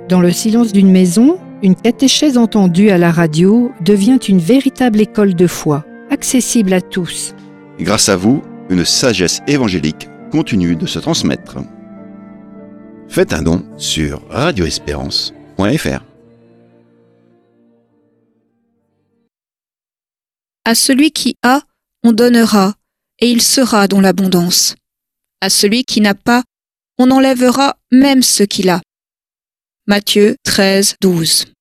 Dans le silence d'une maison, une catéchèse entendue à la radio devient une véritable école de foi, accessible à tous. Et grâce à vous, une sagesse évangélique continue de se transmettre. Faites un don sur radioespérance.fr. À celui qui a, on donnera, et il sera dans l'abondance. À celui qui n'a pas, on enlèvera même ce qu'il a. Matthieu 13, 12.